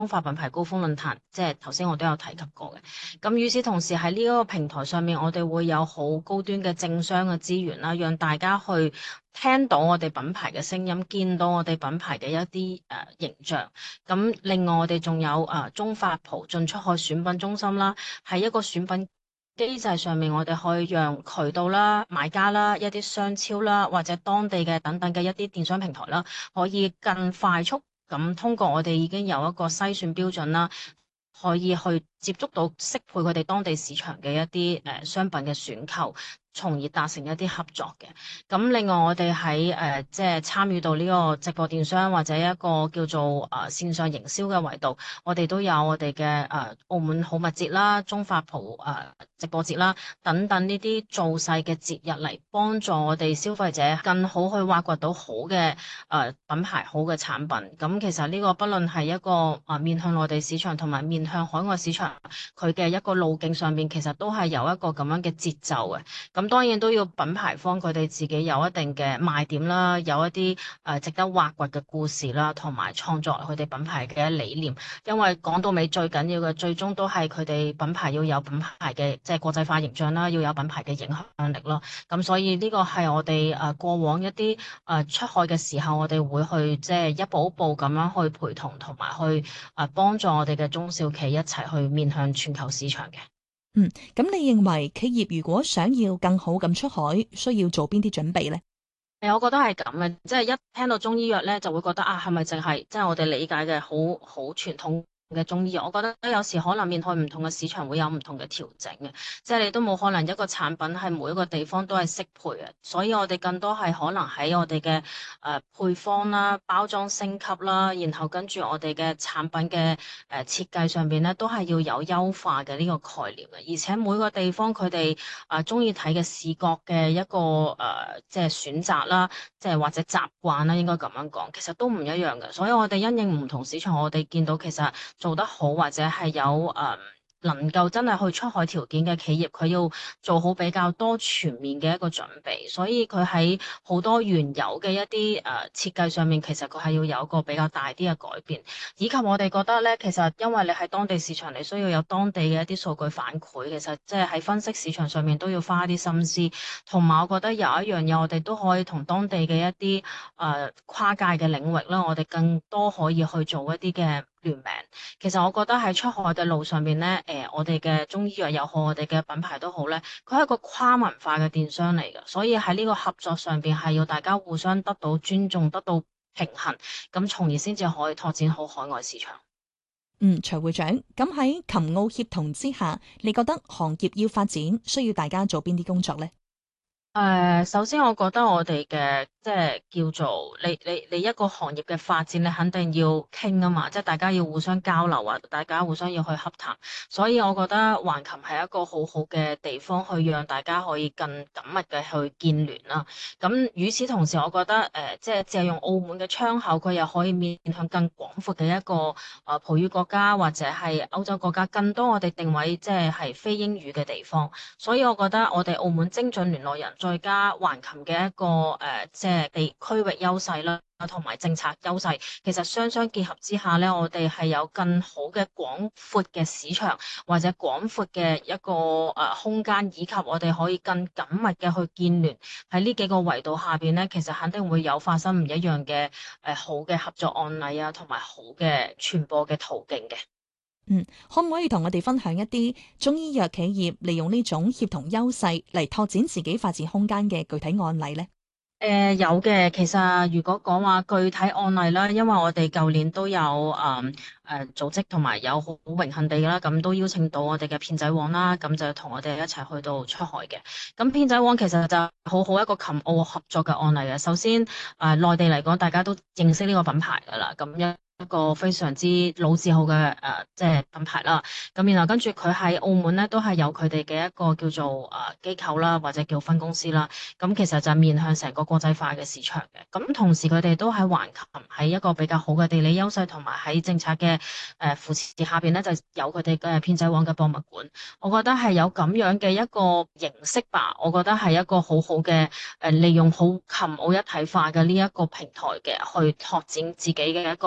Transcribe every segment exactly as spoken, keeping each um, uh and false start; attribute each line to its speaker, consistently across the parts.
Speaker 1: 化品牌高峰論壇，即係頭先我都有提及過嘅。咁與此同時喺呢一個平台上面，我哋會有好高端嘅政商嘅資源啦，讓大家去聽到我哋品牌嘅聲音，見到我哋品牌嘅一啲誒、呃、形象。咁另外我哋仲有誒、呃、中發葡進出口選品中心啦，係一個選品機制上面，我哋可以讓渠道啦、買家啦、一啲商超啦，或者當地嘅等等嘅一啲電商平台啦，可以更快速咁通過我哋已經有一個篩選標準啦，可以去接觸到適配佢哋當地市場嘅一啲誒、呃、商品嘅選購，從而達成一啲合作嘅。咁另外我哋喺誒即係參與到呢個直播電商或者一個叫做誒、呃、線上營銷嘅維度，我哋都有我哋嘅誒澳門好物節啦、中發葡誒、呃、直播節啦等等呢啲造勢嘅節日嚟幫助我哋消費者更好去挖掘到好嘅誒、呃、品牌、好嘅產品。咁其實呢個不論係一個誒、呃、面向內地市場同埋面向海外市場，佢嘅一個路徑上面，其實都係有一個咁樣嘅節奏嘅。咁當然都要品牌方佢哋自己有一定嘅賣點啦，有一啲誒、呃、值得挖掘嘅故事啦，同埋創作佢哋品牌嘅理念。因為講到尾最緊要嘅，最終都係佢哋品牌要有品牌嘅即係國際化形象啦，要有品牌嘅影響力咯。咁所以呢個係我哋誒、呃、過往一啲誒、呃、出海嘅時候，我哋會去即係一步一步咁樣去陪同同埋去誒、呃、幫助我哋嘅中小企一齊去面向全球市場嘅。
Speaker 2: 嗯，咁你認為企業如果想要更好咁出海，需要做邊啲準備呢？
Speaker 1: 誒，我覺得係咁嘅，即係一聽到中醫藥咧，就會覺得啊，係咪淨係即係我哋理解嘅好好傳統嘅中醫藥？我覺得有時可能面對唔同嘅市場會有唔同嘅調整嘅，即係你都冇可能一個產品係每一個地方都係適配嘅，所以我哋更多係可能喺我哋嘅誒配方啦、包裝升級啦，然後跟住我哋嘅產品嘅誒設計上邊咧，都係要有優化嘅呢個概念嘅，而且每個地方佢哋啊中意睇嘅視覺嘅一個誒、呃、即係選擇啦，即係或者習慣啦，應該咁樣講，其實都唔一樣嘅。所以我哋因應唔同市場，我哋見到其實做得好或者係有誒、呃能夠真係去出海條件嘅企業，佢要做好比較多全面嘅一個準備，所以佢喺好多原有嘅一啲誒、呃、設計上面，其實佢係要有一個比較大啲嘅改變。以及我哋覺得咧，其實因為你喺當地市場，你需要有當地嘅一啲數據反饋，其實即係喺分析市場上面都要花啲心思。同埋，我覺得有一樣嘢，我哋都可以同當地嘅一啲誒、呃、跨界嘅領域啦，我哋更多可以去做一啲嘅聯名。其實我覺得喺出海嘅路上面咧，誒、呃，我哋嘅中醫藥又好，我哋嘅品牌都好咧，佢係一個跨文化嘅電商嚟嘅，所以喺呢個合作上邊係要大家互相得到尊重，得到平衡，咁從而先至可以拓展好海外市場。
Speaker 2: 嗯，徐會長，咁喺琴澳協同之下，你覺得行業要發展，需要大家做邊啲工作呢？
Speaker 1: 誒、呃，首先我覺得我哋嘅即係叫做你你你一個行業嘅發展，你肯定要傾啊嘛，即係大家要互相交流啊，大家互相要去洽談，所以我覺得橫琴係一個好好嘅地方，去讓大家可以更緊密嘅去建聯啦。咁與此同時，我覺得誒、呃，即係借用澳門嘅窗口，佢又可以面向更廣闊嘅一個誒、呃、葡語國家或者係歐洲國家，更多我哋定位即係係非英語嘅地方。所以我覺得我哋澳門精準聯絡人，再加橫琴嘅一個誒、呃，即係地區域優勢啦，同埋政策優勢，其實雙雙結合之下咧，我哋係有更好嘅廣闊嘅市場，或者廣闊嘅一個誒、呃、空間，以及我哋可以更緊密嘅去建聯喺呢幾個維度下邊咧，其實肯定會有發生唔一樣嘅誒、呃、好嘅合作案例啊，同埋好嘅傳播嘅途徑嘅。
Speaker 2: 嗯，可唔可以同我哋分享一啲中醫藥企業利用呢種協同優勢嚟拓展自己發展空間嘅具體案例呢？
Speaker 1: 誒、呃、有嘅，其實如果講話具體案例啦，因為我哋舊年都有誒誒、嗯呃、組織同埋有好榮幸地啦，咁都邀請到我哋嘅片仔癀啦，咁就同我哋一齊去到出海嘅。咁片仔癀其實就好好一個琴澳合作嘅案例嘅。首先誒、呃、內地嚟講，大家都認識呢個品牌㗎啦，咁一一個非常之老字號嘅誒、呃、即係品牌啦。咁然後跟住佢喺澳門咧，都係有佢哋嘅一個叫做誒、呃、機構啦，或者叫分公司啦。咁其實就面向成個國際化嘅市場嘅，咁同時佢哋都喺橫琴喺一個比較好嘅地理優勢，同埋喺政策嘅誒扶持下邊咧，就有佢哋嘅片仔癀嘅博物館。我覺得係有咁樣嘅一個形式吧，我覺得係一個好好嘅誒利用好琴澳一體化嘅呢一個平台嘅，去拓展自己嘅一個品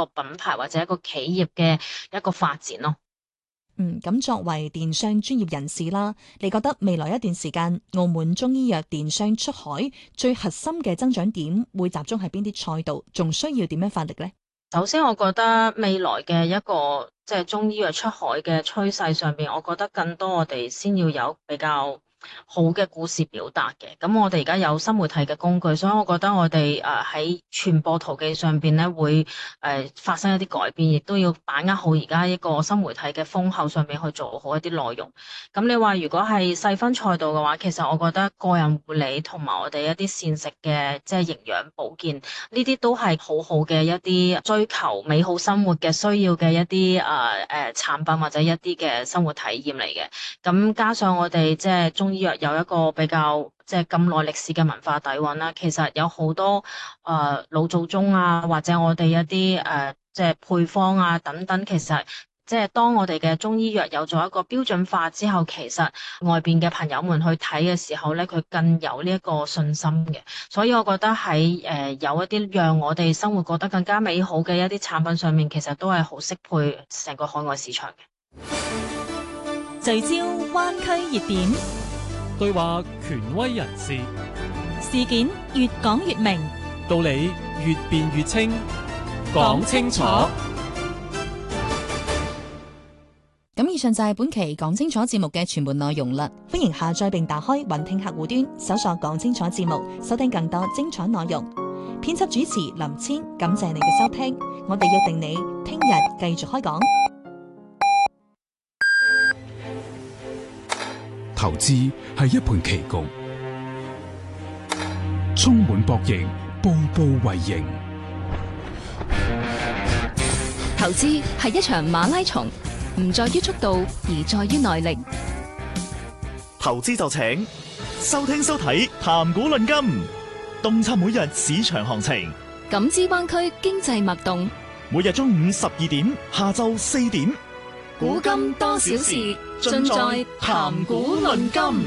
Speaker 1: 牌或者一個企業嘅一個發展咯。
Speaker 2: 嗯，咁作為電商專業人士啦，你覺得未來一段時間澳門中醫藥電商出海最核心嘅增長點會集中喺邊啲賽道，仲需要點樣發力呢？
Speaker 1: 首先，我覺得未來嘅一個即係中醫藥出海嘅趨勢上邊，我覺得更多我哋先要有比較好嘅故事表達嘅。咁我哋而家有新媒體嘅工具，所以我覺得我哋誒喺傳播途徑上邊咧會誒、呃、發生一啲改變，亦都要把握好而家一個新媒體嘅風口上面去做好一啲內容。咁你話如果係細分賽道嘅話，其實我覺得個人護理同埋我哋一啲膳食嘅即係營養保健呢啲都係好好嘅一啲追求美好生活嘅需要嘅一啲誒誒產品或者一啲嘅生活體驗嚟嘅。咁加上我哋即係中醫藥有一個比較即係咁耐歷史嘅文化底蘊啦，其實有好多誒、呃、老祖宗啊，或者我哋一啲誒、呃、即係配方啊等等，其實即係當我哋嘅中醫藥有咗一個標準化之後，其實外邊嘅朋友們去睇嘅時候咧，佢更有呢一個信心嘅。所以我覺得喺誒、呃、有一啲讓我哋生活過得更加美好嘅一啲產品上面，其實都係好適配成個海外市場嘅。
Speaker 2: 聚焦灣區熱點，
Speaker 3: 對話權威人士，
Speaker 2: 事件越講越明，
Speaker 3: 道理越辯越清，講清楚。
Speaker 2: 咁以上就係本期講清楚節目嘅全部內容啦。歡迎下載並打開雲聽客戶端，搜索講清楚節目，收聽更多精彩內容。編輯主持林千，感謝你嘅收聽。我哋約定你聽日繼續開講。
Speaker 4: 投資係一盤棋局，充滿博弈，步步為營。
Speaker 5: 投資係一場馬拉松，唔在於速度，而在於耐力。
Speaker 6: 投資就請收聽收睇談股論金，洞察每日市場行情，
Speaker 5: 感知灣區經濟脈動。
Speaker 6: 每日中午十二點，下晝四點，
Speaker 5: 古今多少事，盡在談股論金。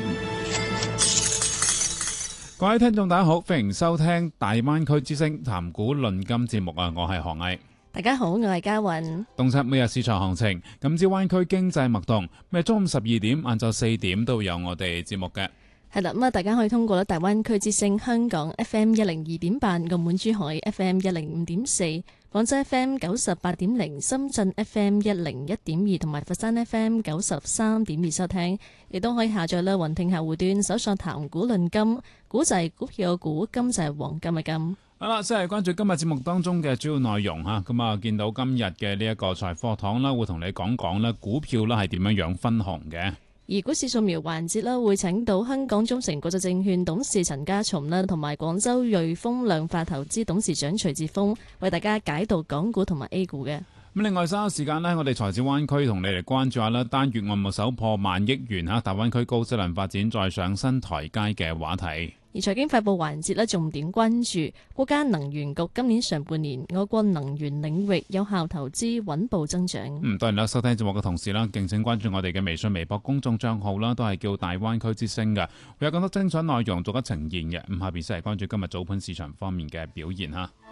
Speaker 7: 各位聽眾大家好，歡迎收聽大灣區之聲談股論金節目啊！我係何毅。
Speaker 8: 大家好，我係嘉韻。洞
Speaker 7: 察每日市場行情，感知灣區經濟脈動。咩中午十二點、晏晝四點都會有我哋節目嘅。
Speaker 8: 係啦，咁啊，大家可以通過咧大灣區之聲香港 F M 一零二點八、澳門珠海 F M 一零五點四、廣州 F M 九十八點零、深圳 F M 一零一點二同埋佛山 F M 九十三點二收聽，亦都可以下載咧雲聽客戶端，搜索談股論金，股就係股票嘅股，金就係黃金嘅金。
Speaker 7: 好啦，即係關注今日節目當中嘅主要內容吓，咁啊見到今日嘅呢一個財貨堂啦，會同你講講咧股票啦係點樣樣分紅嘅。
Speaker 8: 而股市掃描環節啦，會請到香港中誠國際證券董事陳家松啦，同埋廣州瑞豐量化投資董事長徐志峰為大家解讀港股同埋 A 股嘅。
Speaker 7: 咁另外稍後時間呢，我哋財智灣區同你嚟關注下啦，單月按摩手破萬億元吓，大灣區高質量發展再上新台階嘅話題。
Speaker 8: 而財經快報環節咧，重點關注國家能源局今年上半年我國能源領域有效投資穩步增長。
Speaker 7: 嗯，當然啦，收聽節目嘅同時啦，敬請關注我哋嘅微信、微博公眾賬號啦，都係叫大灣區之聲嘅，會有更多精彩內容做得呈現嘅。咁下邊先嚟關注今日早盤市場方面嘅表現吓。